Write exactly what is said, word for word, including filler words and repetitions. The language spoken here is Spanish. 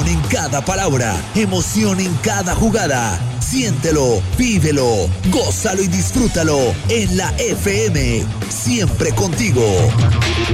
en cada palabra, emoción en cada jugada. Siéntelo, vívelo, gózalo y disfrútalo en la F M. Siempre contigo.